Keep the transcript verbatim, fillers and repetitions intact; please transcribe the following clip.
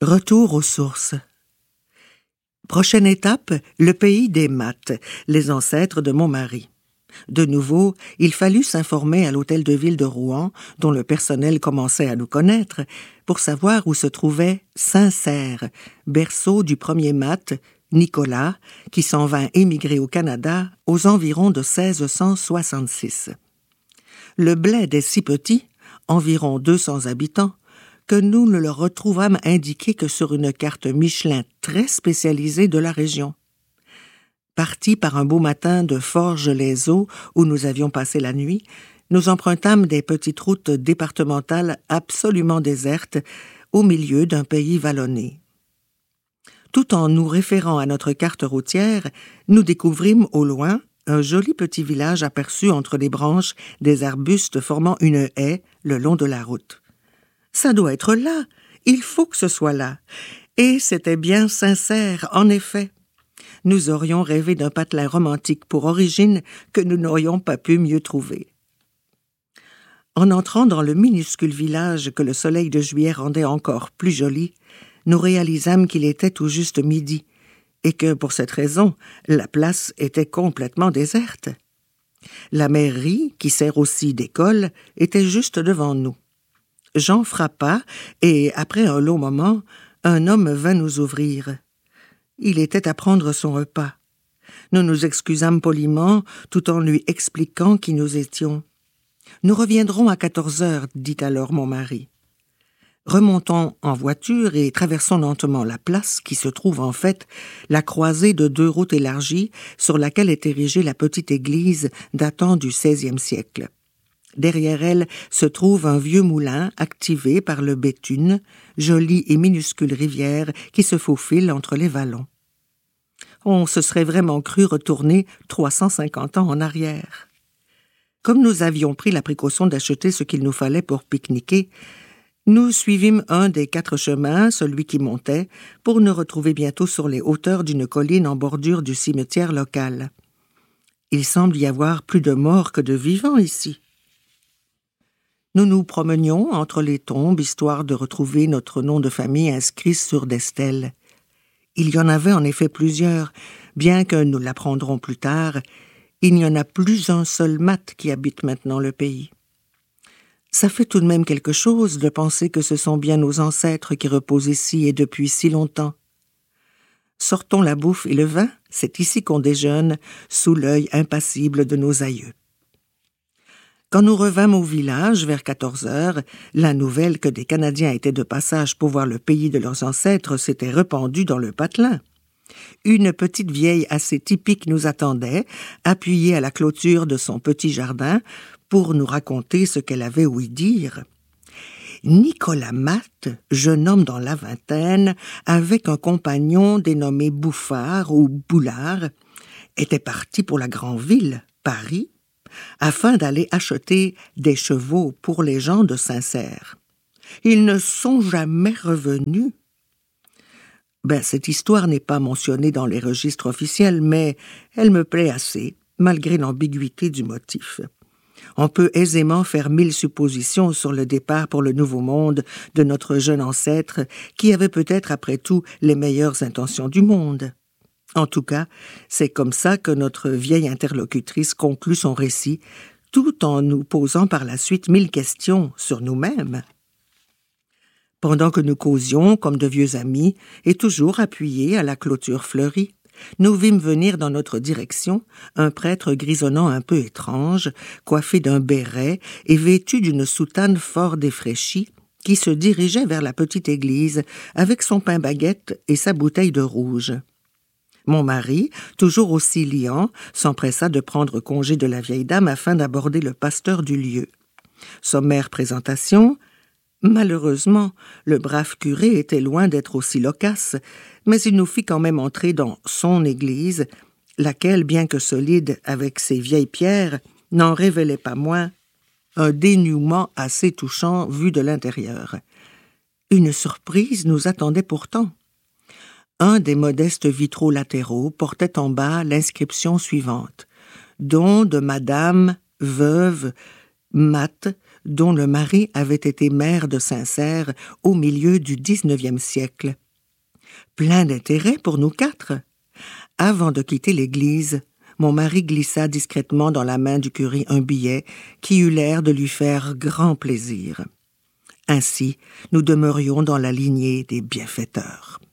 Retour aux sources. Prochaine étape, le pays des Mattes, les ancêtres de mon mari. De nouveau, il fallut s'informer à l'hôtel de ville de Rouen, dont le personnel commençait à nous connaître, pour savoir où se trouvait Saint-Cerf, berceau du premier Matte, Nicolas, qui s'en vint émigrer au Canada aux environs de seize cent soixante-six. Le bled est si petit, environ deux cents habitants, que nous ne le retrouvâmes indiqué que sur une carte Michelin très spécialisée de la région. Partis par un beau matin de Forges-les-Eaux, où nous avions passé la nuit, nous empruntâmes des petites routes départementales absolument désertes, au milieu d'un pays vallonné. Tout en nous référant à notre carte routière, nous découvrîmes au loin un joli petit village aperçu entre les branches des arbustes formant une haie le long de la route. Ça doit être là, il faut que ce soit là. Et c'était bien Saint-Cerf, en effet. Nous aurions rêvé d'un patelin romantique pour origine que nous n'aurions pas pu mieux trouver. En entrant dans le minuscule village que le soleil de juillet rendait encore plus joli, nous réalisâmes qu'il était tout juste midi, et que, pour cette raison, la place était complètement déserte. La mairie, qui sert aussi d'école, était juste devant nous. Jean frappa, et, après un long moment, un homme vint nous ouvrir. Il était à prendre son repas. Nous nous excusâmes poliment, tout en lui expliquant qui nous étions. « Nous reviendrons à quatorze heures, dit alors mon mari. Remontons en voiture et traversons lentement la place qui se trouve en fait la croisée de deux routes élargies sur laquelle est érigée la petite église datant du seizième siècle. Derrière elle se trouve un vieux moulin activé par le Béthune, jolie et minuscule rivière qui se faufile entre les vallons. On se serait vraiment cru retourner trois cent cinquante ans en arrière. Comme nous avions pris la précaution d'acheter ce qu'il nous fallait pour pique-niquer, nous suivîmes un des quatre chemins, celui qui montait, pour nous retrouver bientôt sur les hauteurs d'une colline en bordure du cimetière local. Il semble y avoir plus de morts que de vivants ici. Nous nous promenions entre les tombes, histoire de retrouver notre nom de famille inscrit sur des stèles. Il y en avait en effet plusieurs, bien que nous l'apprendrons plus tard, il n'y en a plus un seul Matte qui habite maintenant le pays. Ça fait tout de même quelque chose de penser que ce sont bien nos ancêtres qui reposent ici et depuis si longtemps. Sortons la bouffe et le vin, c'est ici qu'on déjeune, sous l'œil impassible de nos aïeux. Quand nous revînmes au village, vers quatorze heures, la nouvelle que des Canadiens étaient de passage pour voir le pays de leurs ancêtres s'était répandue dans le patelin. Une petite vieille assez typique nous attendait, appuyée à la clôture de son petit jardin, pour nous raconter ce qu'elle avait ouï dire. Nicolas Matte, jeune homme dans la vingtaine, avec un compagnon dénommé Bouffard ou Boulard, était parti pour la grande ville, Paris, afin d'aller acheter des chevaux pour les gens de Saint-Cerf. Ils ne sont jamais revenus. Ben, cette histoire n'est pas mentionnée dans les registres officiels, mais elle me plaît assez, malgré l'ambiguïté du motif. On peut aisément faire mille suppositions sur le départ pour le Nouveau Monde de notre jeune ancêtre, qui avait peut-être après tout les meilleures intentions du monde. En tout cas, c'est comme ça que notre vieille interlocutrice conclut son récit, tout en nous posant par la suite mille questions sur nous-mêmes. Pendant que nous causions comme de vieux amis, et toujours appuyés à la clôture fleurie, nous vîmes venir dans notre direction un prêtre grisonnant un peu étrange, coiffé d'un béret et vêtu d'une soutane fort défraîchie, qui se dirigeait vers la petite église avec son pain-baguette et sa bouteille de rouge. Mon mari, toujours aussi liant, s'empressa de prendre congé de la vieille dame afin d'aborder le pasteur du lieu. Sommaire présentation. Malheureusement, le brave curé était loin d'être aussi loquace, mais il nous fit quand même entrer dans son église, laquelle, bien que solide avec ses vieilles pierres, n'en révélait pas moins un dénouement assez touchant vu de l'intérieur. Une surprise nous attendait pourtant. Un des modestes vitraux latéraux portait en bas l'inscription suivante. Don de Madame, veuve, Matte, dont le mari avait été maire de Saint-Cère au milieu du dix-neuvième siècle. Plein d'intérêt pour nous quatre. Avant de quitter l'église, mon mari glissa discrètement dans la main du curé un billet qui eut l'air de lui faire grand plaisir. Ainsi, nous demeurions dans la lignée des bienfaiteurs.